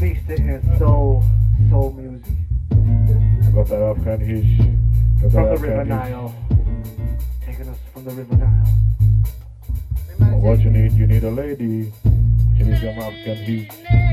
Feasting is soul music. Got that Afghan Hish. Got From that the River Afghan Nile. Taking us from the River Nile. Hish. What you need a lady. You need some Afghan Hish.